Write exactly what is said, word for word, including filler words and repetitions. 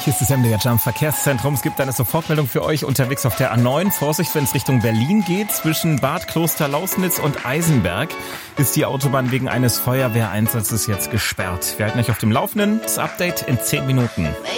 Hier ist das M D R Jump Verkehrszentrum. Es gibt eine Sofortmeldung für euch unterwegs auf der A neun. Vorsicht, wenn es Richtung Berlin geht. Zwischen Bad Kloster-Lausnitz und Eisenberg ist die Autobahn wegen eines Feuerwehreinsatzes jetzt gesperrt. Wir halten euch auf dem Laufenden. Das Update in zehn Minuten.